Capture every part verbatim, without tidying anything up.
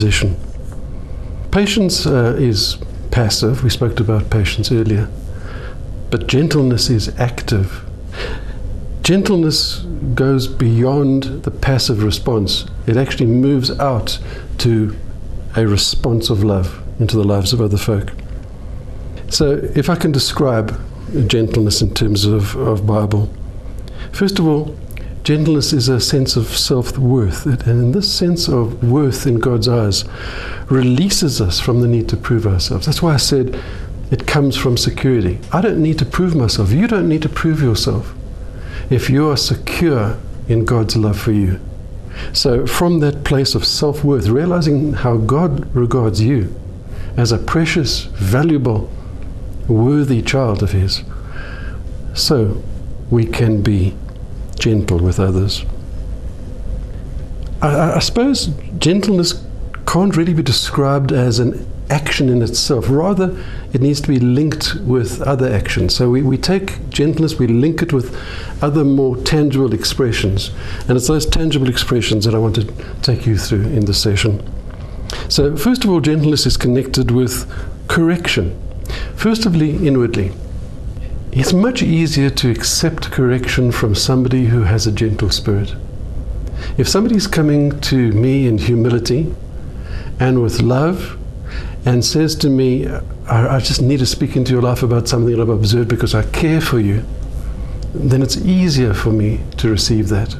position. Patience uh, is passive. We spoke about patience earlier. But gentleness is active. Gentleness goes beyond the passive response. It actually moves out to a response of love into the lives of other folk. So if I can describe gentleness in terms of, of Bible, first of all, gentleness is a sense of self-worth. And in this sense of worth in God's eyes releases us from the need to prove ourselves. That's why I said it comes from security. I don't need to prove myself. You don't need to prove yourself if you are secure in God's love for you. So from that place of self-worth, realizing how God regards you as a precious, valuable, worthy child of His, so we can be gentle with others. I, I suppose gentleness can't really be described as an action in itself. Rather, it needs to be linked with other actions. So we, we take gentleness, we link it with other more tangible expressions. And it's those tangible expressions that I want to take you through in this session. So first of all, gentleness is connected with correction. Firstly, inwardly. It's much easier to accept correction from somebody who has a gentle spirit. If somebody's coming to me in humility and with love and says to me, I, I just need to speak into your life about something that I've observed because I care for you, then it's easier for me to receive that.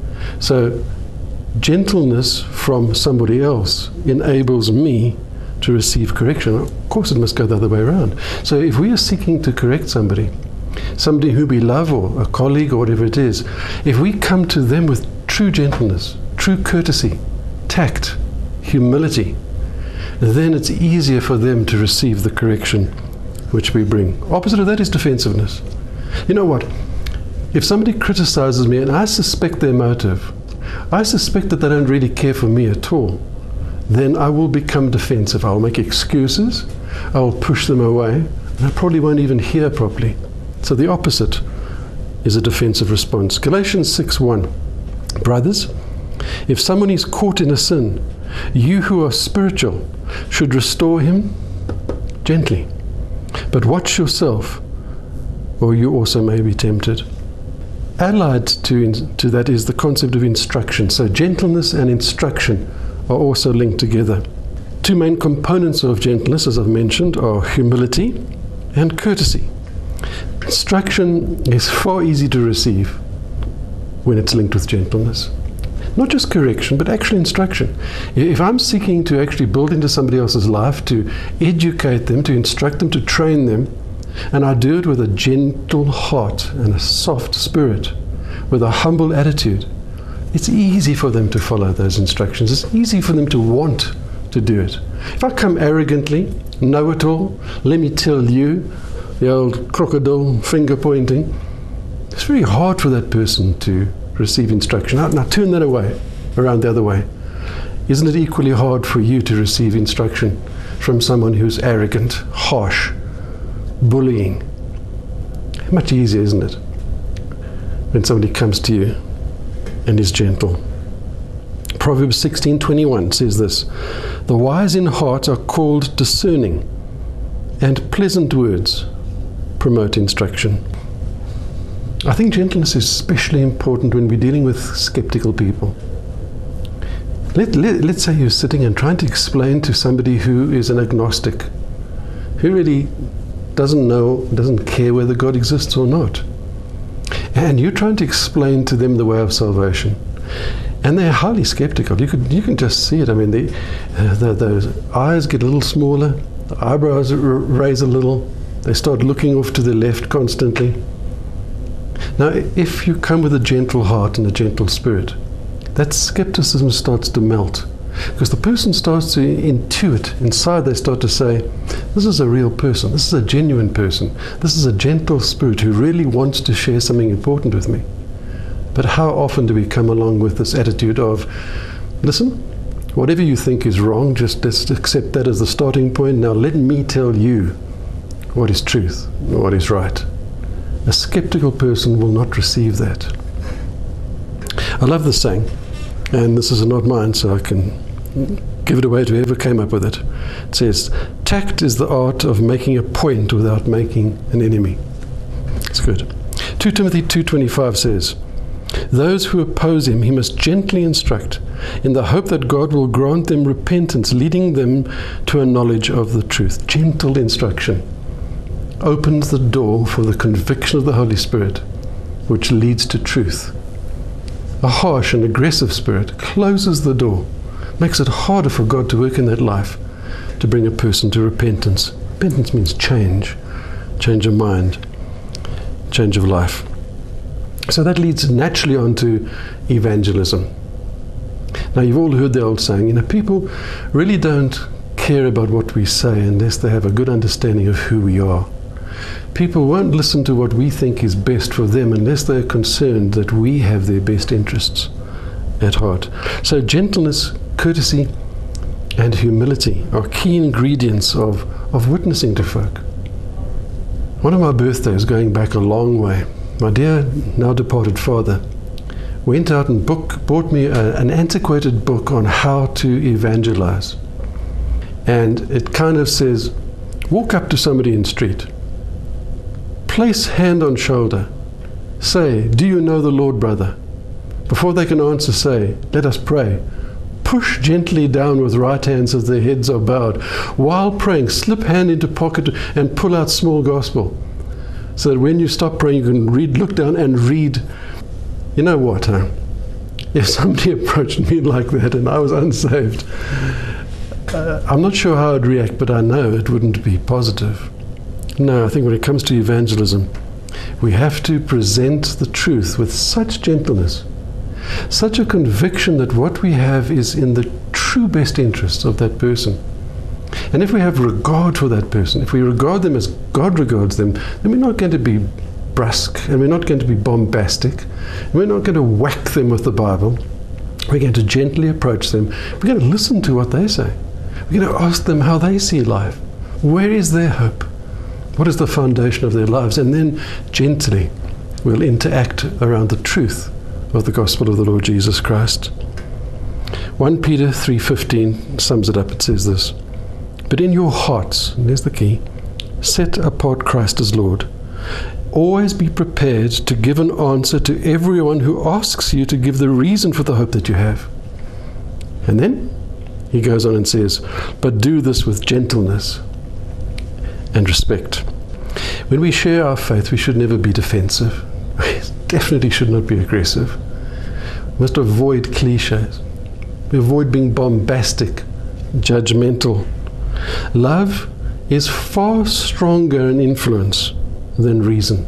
So gentleness from somebody else enables me to receive correction. Of course, it must go the other way around. So if we are seeking to correct somebody, somebody who we love or a colleague or whatever it is, if we come to them with true gentleness, true courtesy, tact, humility, then it's easier for them to receive the correction which we bring. Opposite of that is defensiveness. You know what? If somebody criticizes me and I suspect their motive, I suspect that they don't really care for me at all, then I will become defensive. I'll make excuses, I'll push them away, and I probably won't even hear properly. So the opposite is a defensive response. Galatians six one, brothers, if someone is caught in a sin, you who are spiritual should restore him gently. But watch yourself, or you also may be tempted. Allied to, to that is the concept of instruction. So gentleness and instruction are also linked together. Two main components of gentleness, as I've mentioned, are humility and courtesy. Instruction is far easier to receive when it's linked with gentleness. Not just correction, but actual instruction. If I'm seeking to actually build into somebody else's life, to educate them, to instruct them, to train them, and I do it with a gentle heart and a soft spirit, with a humble attitude, it's easy for them to follow those instructions. It's easy for them to want to do it. If I come arrogantly, know it all, let me tell you, the old crocodile finger pointing, it's very hard for that person to receive instruction. Now, now turn that away, around the other way. Isn't it equally hard for you to receive instruction from someone who's arrogant, harsh, bullying? Much easier, isn't it, when somebody comes to you and is gentle. Proverbs sixteen twenty-one says this, the wise in heart are called discerning, and pleasant words promote instruction. I think gentleness is especially important when we're dealing with skeptical people. Let, let, let's say you're sitting and trying to explain to somebody who is an agnostic, who really doesn't know, doesn't care whether God exists or not. And you're trying to explain to them the way of salvation. And they're highly skeptical. You could, you can just see it. I mean, the, uh, the, those eyes get a little smaller, the eyebrows r- raise a little, they start looking off to the left constantly. Now, if you come with a gentle heart and a gentle spirit, that skepticism starts to melt. Because the person starts to intuit, inside they start to say, this is a real person, this is a genuine person, this is a gentle spirit who really wants to share something important with me. But how often do we come along with this attitude of, listen, whatever you think is wrong, just let's accept that as the starting point, now let me tell you what is truth, what is right. A skeptical person will not receive that. I love this saying, and this is not mine, so I can Give it away to whoever came up with it. It says, tact is the art of making a point without making an enemy. It's good. Second Timothy two twenty-five says, those who oppose him he must gently instruct, in the hope that God will grant them repentance, leading them to a knowledge of the truth. Gentle instruction opens the door for the conviction of the Holy Spirit, which leads to truth. A harsh and aggressive spirit closes the door, makes it harder for God to work in that life, to bring a person to repentance. Repentance means change, change of mind, change of life. So that leads naturally on to evangelism. Now, you've all heard the old saying, you know, people really don't care about what we say unless they have a good understanding of who we are. People won't listen to what we think is best for them unless they're concerned that we have their best interests at heart. So gentleness, courtesy, and humility are key ingredients of, of witnessing to folk. One of my birthdays, going back a long way, my dear now departed father went out and book, bought me a, an antiquated book on how to evangelize. And it kind of says, walk up to somebody in the street, place hand on shoulder, say, do you know the Lord, brother? Before they can answer, say, let us pray. Push gently down with right hands as their heads are bowed. While praying, slip hand into pocket and pull out small gospel. So that when you stop praying, you can read, look down and read. You know what, huh? If somebody approached me like that and I was unsaved, uh, I'm not sure how I'd react, but I know it wouldn't be positive. No, I think when it comes to evangelism, we have to present the truth with such gentleness, such a conviction that what we have is in the true best interests of that person. And if we have regard for that person, if we regard them as God regards them, then we're not going to be brusque, and we're not going to be bombastic, and we're not going to whack them with the Bible. We're going to gently approach them. We're going to listen to what they say. We're going to ask them how they see life. Where is their hope? What is the foundation of their lives? And then gently we'll interact around the truth of the gospel of the Lord Jesus Christ. First Peter three fifteen sums it up. It says this, but in your hearts, and there's the key, set apart Christ as Lord. Always be prepared to give an answer to everyone who asks you to give the reason for the hope that you have. And then he goes on and says, but do this with gentleness and respect. When we share our faith, we should never be defensive. We definitely should not be aggressive. We must avoid cliches. We avoid being bombastic, judgmental. Love is far stronger in influence than reason.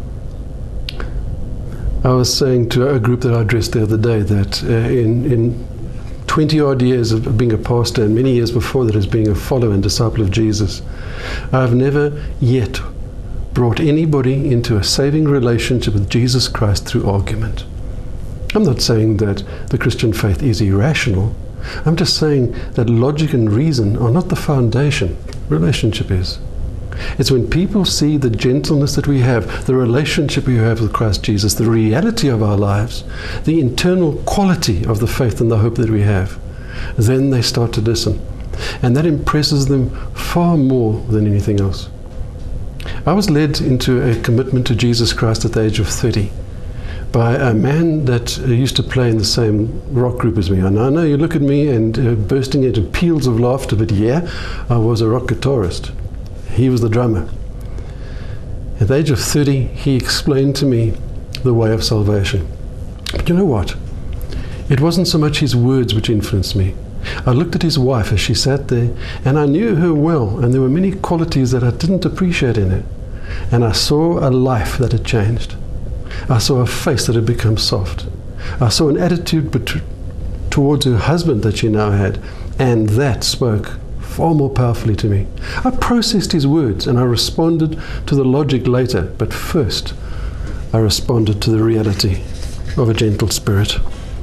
I was saying to a group that I addressed the other day that uh, in, in twenty odd years of being a pastor, and many years before that as being a follower and disciple of Jesus, I've never yet brought anybody into a saving relationship with Jesus Christ through argument. I'm not saying that the Christian faith is irrational. I'm just saying that logic and reason are not the foundation. Relationship is. It's when people see the gentleness that we have, the relationship we have with Christ Jesus, the reality of our lives, the internal quality of the faith and the hope that we have, then they start to listen. And that impresses them far more than anything else. I was led into a commitment to Jesus Christ at the age of thirty by a man that used to play in the same rock group as me. And I know you look at me and uh, bursting into peals of laughter, but yeah, I was a rock guitarist. He was the drummer. At the age of thirty, he explained to me the way of salvation. But you know what? It wasn't so much his words which influenced me. I looked at his wife as she sat there, and I knew her well, and there were many qualities that I didn't appreciate in her. And I saw a life that had changed. I saw a face that had become soft. I saw an attitude bet- towards her husband that she now had, and that spoke far more powerfully to me. I processed his words and I responded to the logic later, but first I responded to the reality of a gentle spirit.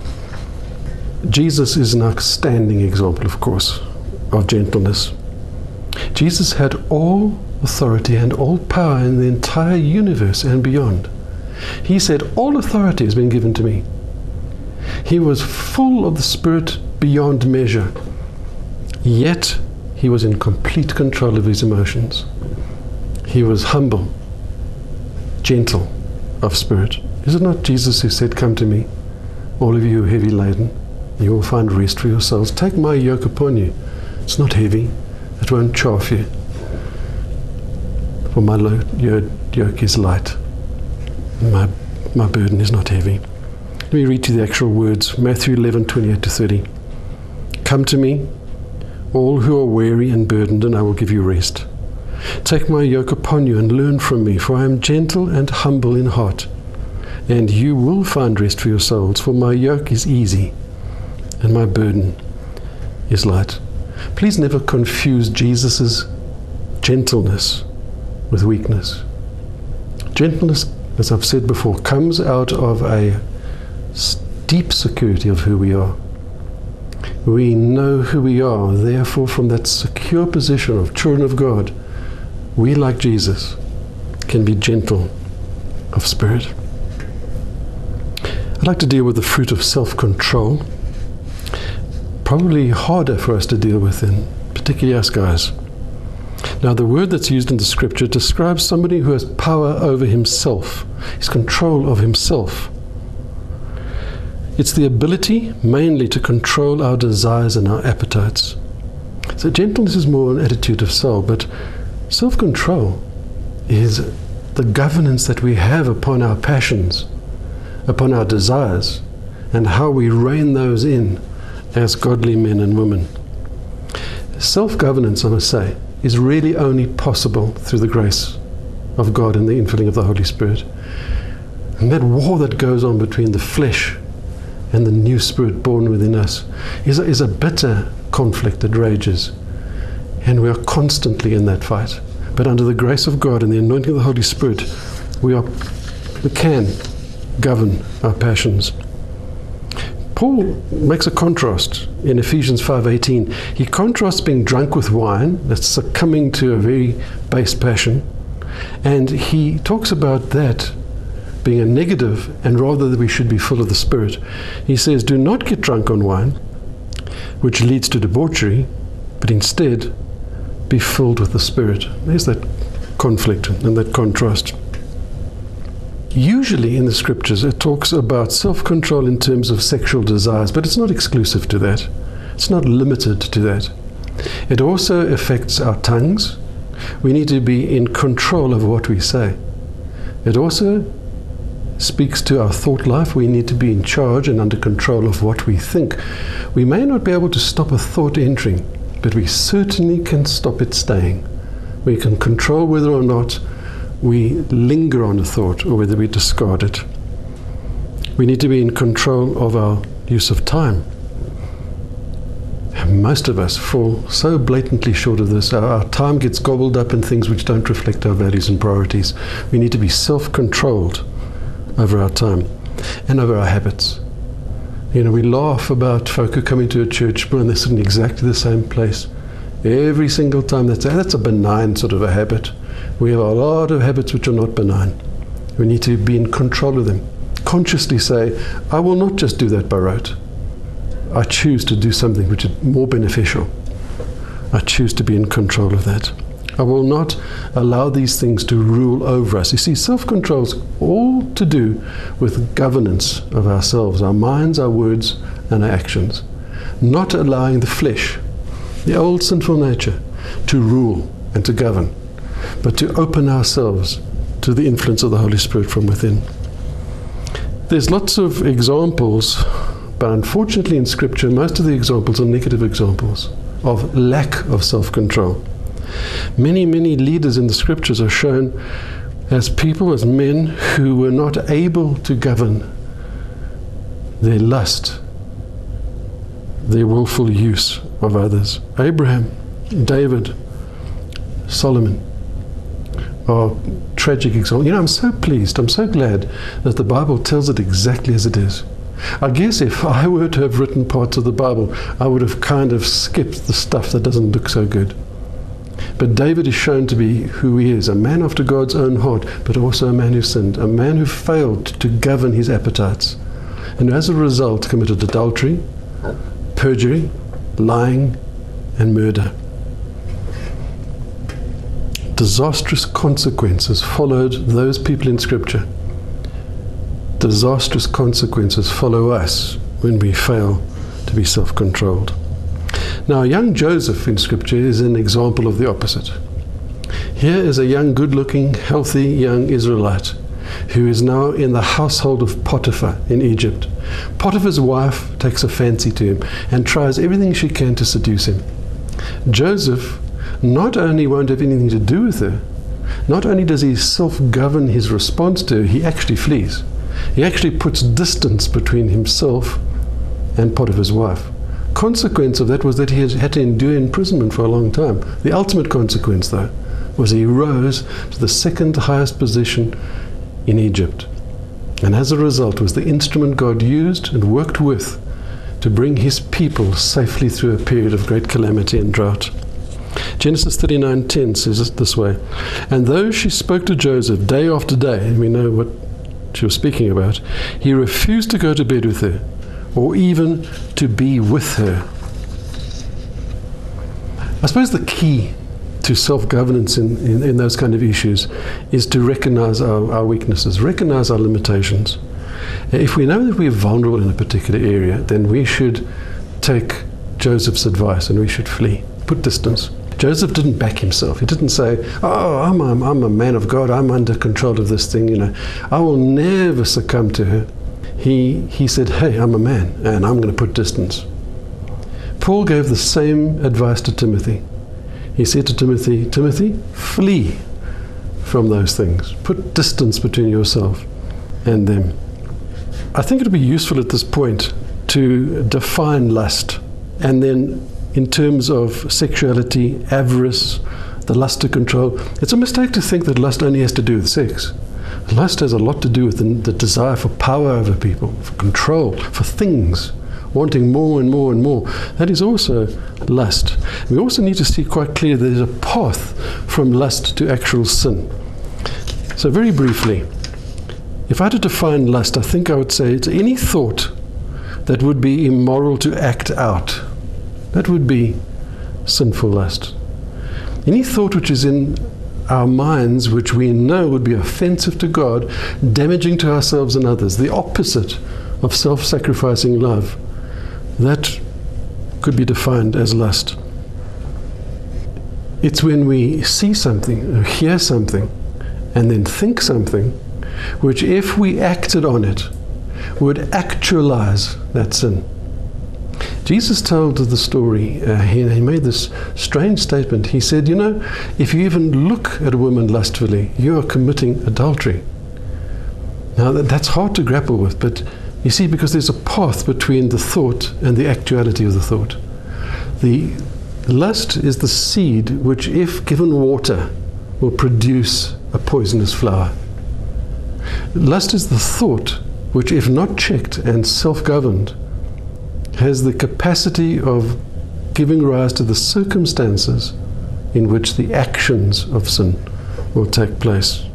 Jesus is an outstanding example, of course, of gentleness. Jesus had all authority and all power in the entire universe and beyond. He said, all authority has been given to me. He was full of the Spirit beyond measure. Yet he was in complete control of his emotions. He was humble, gentle of spirit. Is it not Jesus who said, "Come to me, all of you who are heavy laden, you will find rest for your souls. Take my yoke upon you. It's not heavy. It won't chafe you. For my lo- yoke is light. My, my burden is not heavy." Let me read you the actual words. Matthew eleven, twenty-eight to thirty. "Come to me, all who are weary and burdened, and I will give you rest. Take my yoke upon you and learn from me, for I am gentle and humble in heart, and you will find rest for your souls. For my yoke is easy and my burden is light." Please never confuse Jesus' gentleness with weakness. Gentleness, as I've said before, comes out of a deep security of who we are. We know who we are. Therefore, from that secure position of children of God, we, like Jesus, can be gentle of spirit. I'd like to deal with the fruit of self-control. Probably harder for us to deal with, in particularly us guys. Now, the word that's used in the scripture describes somebody who has power over himself, his control of himself. It's the ability mainly to control our desires and our appetites. So gentleness is more an attitude of soul, but self-control is the governance that we have upon our passions, upon our desires, and how we rein those in as godly men and women. Self-governance, I must say, is really only possible through the grace of God and the infilling of the Holy Spirit. And that war that goes on between the flesh and the new spirit born within us is a, is a bitter conflict that rages. And we are constantly in that fight. But under the grace of God and the anointing of the Holy Spirit, we are we can govern our passions. Paul makes a contrast in Ephesians five eighteen. He contrasts being drunk with wine, that's succumbing to a very base passion, and he talks about that being a negative, and rather that we should be full of the Spirit. He says, "Do not get drunk on wine, which leads to debauchery, but instead be filled with the Spirit." There's that conflict and that contrast. Usually in the scriptures it talks about self-control in terms of sexual desires, but it's not exclusive to that. It's not limited to that. It also affects our tongues. We need to be in control of what we say. It also speaks to our thought life. We need to be in charge and under control of what we think. We may not be able to stop a thought entering, but we certainly can stop it staying. We can control whether or not we linger on a thought or whether we discard it. We need to be in control of our use of time. And most of us fall so blatantly short of this. Our, our time gets gobbled up in things which don't reflect our values and priorities. We need to be self-controlled over our time and over our habits. You know, we laugh about folk who come into a church and they're sitting exactly the same place every single time. That's a, that's a benign sort of a habit. We have a lot of habits which are not benign. We need to be in control of them. Consciously say, I will not just do that by rote. I choose to do something which is more beneficial. I choose to be in control of that. I will not allow these things to rule over us. You see, self-control is all to do with governance of ourselves, our minds, our words, and our actions. Not allowing the flesh, the old sinful nature, to rule and to govern, but to open ourselves to the influence of the Holy Spirit from within. There's lots of examples, but unfortunately in Scripture, most of the examples are negative examples of lack of self-control. Many, many leaders in the Scriptures are shown as people, as men who were not able to govern their lust, their willful use of others. Abraham, David, Solomon are tragic examples. You know, I'm so pleased, I'm so glad that the Bible tells it exactly as it is. I guess if I were to have written parts of the Bible, I would have kind of skipped the stuff that doesn't look so good. But David is shown to be who he is, a man after God's own heart, but also a man who sinned, a man who failed to govern his appetites, and as a result committed adultery, perjury, lying, and murder. Disastrous consequences followed those people in Scripture. Disastrous consequences follow us when we fail to be self-controlled. Now, young Joseph in Scripture is an example of the opposite. Here is a young, good-looking, healthy young Israelite who is now in the household of Potiphar in Egypt. Potiphar's wife takes a fancy to him and tries everything she can to seduce him. Joseph not only won't have anything to do with her, not only does he self-govern his response to her, he actually flees. He actually puts distance between himself and Potiphar's wife. Consequence of that was that he has had to endure imprisonment for a long time. The ultimate consequence, though, was he rose to the second highest position in Egypt, and as a result was the instrument God used and worked with to bring his people safely through a period of great calamity and drought. Genesis thirty-nine ten says it this way, "And though she spoke to Joseph day after day," and we know what she was speaking about, "he refused to go to bed with her, or even to be with her." I suppose the key to self-governance in, in, in those kind of issues is to recognize our, our weaknesses, recognize our limitations. If we know that we're vulnerable in a particular area, then we should take Joseph's advice and we should flee, put distance. Joseph didn't back himself. He didn't say, oh, I'm, I'm, I'm a man of God, I'm under control of this thing, you know, I will never succumb to her. He, he said, hey, I'm a man and I'm going to put distance. Paul gave the same advice to Timothy. He said to Timothy, Timothy, flee from those things. Put distance between yourself and them. I think it would be useful at this point to define lust, and then in terms of sexuality, avarice, the lust to control. It's a mistake to think that lust only has to do with sex. Lust has a lot to do with the, the desire for power over people, for control, for things, wanting more and more and more. That is also lust. We also need to see quite clearly that there's a path from lust to actual sin. So very briefly, if I had to define lust, I think I would say it's any thought that would be immoral to act out. That would be sinful lust. Any thought which is in our minds which we know would be offensive to God, damaging to ourselves and others, the opposite of self-sacrificing love, that could be defined as lust. It's when we see something or hear something and then think something which, if we acted on it, would actualize that sin. Jesus told the story, uh, he, he made this strange statement. He said, you know, if you even look at a woman lustfully, you are committing adultery. Now that, that's hard to grapple with, but you see, because there's a path between the thought and the actuality of the thought. The lust is the seed which, if given water, will produce a poisonous flower. Lust is the thought which, if not checked and self-governed, has the capacity of giving rise to the circumstances in which the actions of sin will take place.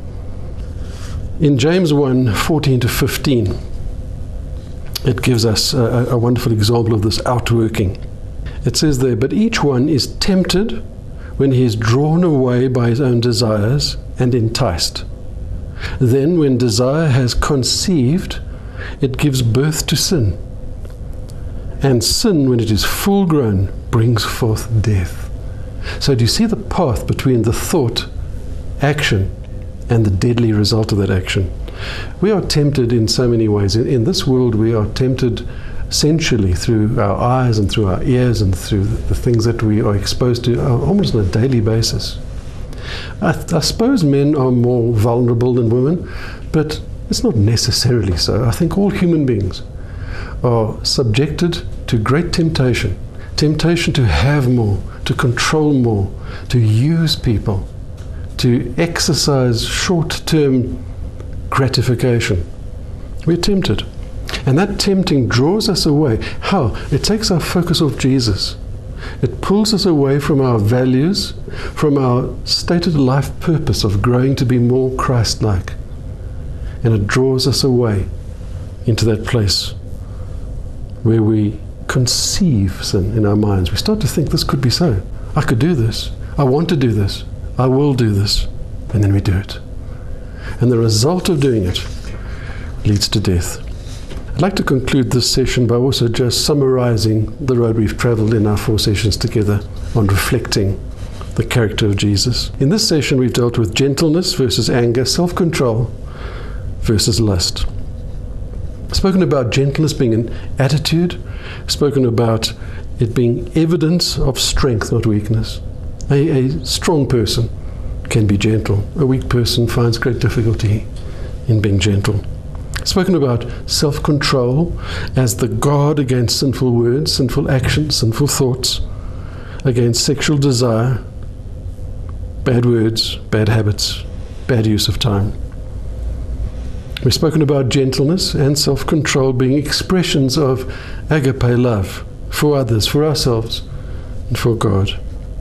In James one, fourteen to fifteen, it gives us a, a wonderful example of this outworking. It says there, but each one is tempted when he is drawn away by his own desires and enticed. Then when desire has conceived, it gives birth to sin. And sin, when it is full grown, brings forth death. So do you see the path between the thought, action, and the deadly result of that action? We are tempted in so many ways. In, in this world, we are tempted sensually through our eyes and through our ears and through the things that we are exposed to almost on a daily basis. I, I suppose men are more vulnerable than women, but it's not necessarily so. I think all human beings are subjected to great temptation, temptation to have more, to control more, to use people, to exercise short-term gratification. We're tempted. And that tempting draws us away. How? It takes our focus off Jesus. It pulls us away from our values, from our stated life purpose of growing to be more Christ-like. And it draws us away into that place where we conceive sin in our minds. We start to think this could be so. I could do this. I want to do this. I will do this. And then we do it. And the result of doing it leads to death. I'd like to conclude this session by also just summarizing the road we've traveled in our four sessions together on reflecting the character of Jesus. In this session, we've dealt with gentleness versus anger, self-control versus lust. Spoken about gentleness being an attitude, spoken about it being evidence of strength, not weakness. A, a strong person can be gentle. A weak person finds great difficulty in being gentle. Spoken about self-control as the guard against sinful words, sinful actions, sinful thoughts, against sexual desire, bad words, bad habits, bad use of time. We've spoken about gentleness and self-control being expressions of agape love for others, for ourselves, and for God.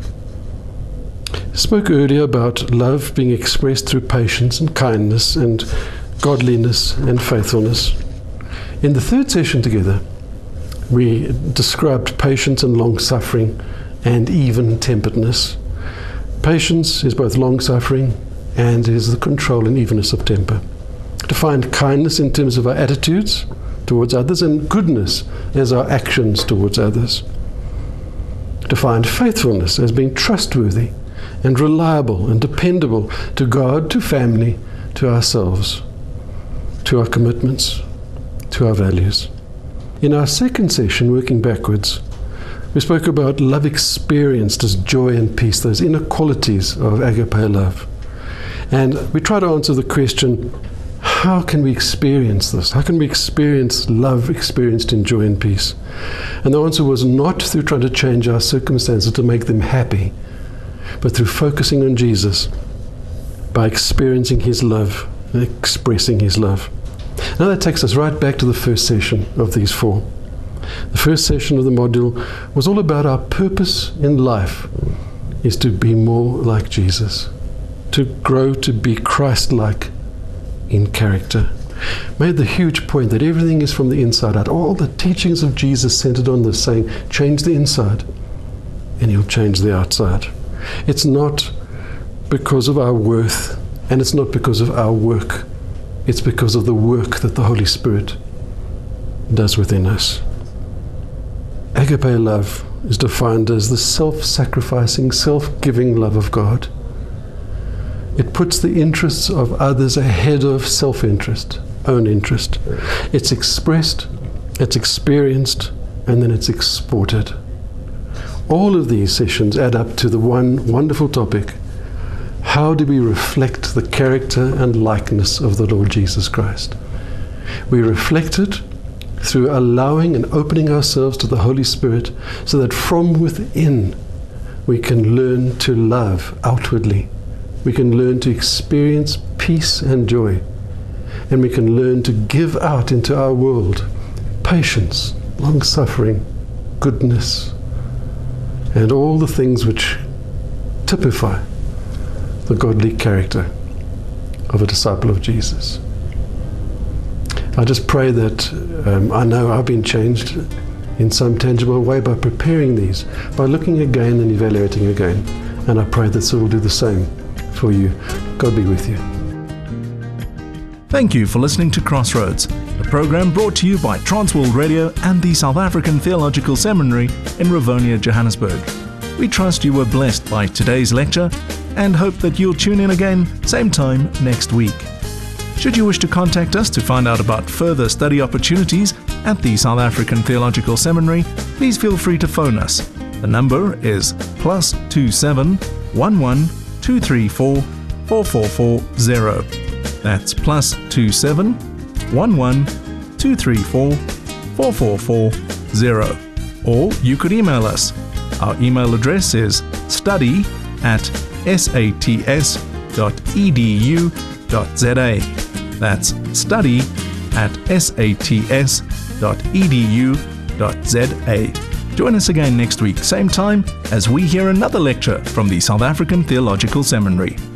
I spoke earlier about love being expressed through patience and kindness and godliness and faithfulness. In the third session together, we described patience and long-suffering and even-temperedness. Patience is both long-suffering and is the control and evenness of temper. Defined kindness in terms of our attitudes towards others and goodness as our actions towards others. Defined faithfulness as being trustworthy and reliable and dependable to God, to family, to ourselves, to our commitments, to our values. In our second session, working backwards, we spoke about love experienced as joy and peace, those inner qualities of agape love. And we try to answer the question, how can we experience this? How can we experience love experienced in joy and peace? And the answer was not through trying to change our circumstances to make them happy, but through focusing on Jesus, by experiencing His love and expressing His love. Now that takes us right back to the first session of these four. The first session of the module was all about our purpose in life is to be more like Jesus, to grow to be Christ-like in character. Made the huge point that everything is from the inside out. All the teachings of Jesus centered on this, saying, change the inside and He'll change the outside. It's not because of our worth and it's not because of our work. It's because of the work that the Holy Spirit does within us. Agape love is defined as the self-sacrificing, self-giving love of God. It puts the interests of others ahead of self-interest, own interest. It's expressed, it's experienced, and then it's exported. All of these sessions add up to the one wonderful topic: how do we reflect the character and likeness of the Lord Jesus Christ? We reflect it through allowing and opening ourselves to the Holy Spirit so that from within we can learn to love outwardly. We can learn to experience peace and joy. And we can learn to give out into our world patience, long-suffering, goodness, and all the things which typify the godly character of a disciple of Jesus. I just pray that um, I know I've been changed in some tangible way by preparing these, by looking again and evaluating again. And I pray that so will do the same for you. God be with you. Thank you for listening to Crossroads, a program brought to you by Transworld Radio and the South African Theological Seminary in Rivonia, Johannesburg. We trust you were blessed by today's lecture and hope that you'll tune in again same time next week. Should you wish to contact us to find out about further study opportunities at the South African Theological Seminary, please feel free to phone us. The number is plus two seven one one two three four four four four zero. That's plus two seven one one two three four four four four zero. Or you could email us. Our email address is study at sats dot e d u dot z a. That's study at sats dot e d u dot z a. Join us again next week, same time, as we hear another lecture from the South African Theological Seminary.